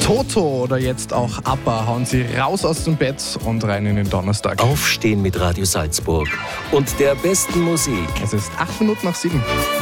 Toto oder jetzt auch ABBA hauen Sie raus aus dem Bett und rein in den Donnerstag. Aufstehen mit Radio Salzburg und der besten Musik. Es ist 8 Minuten nach 7.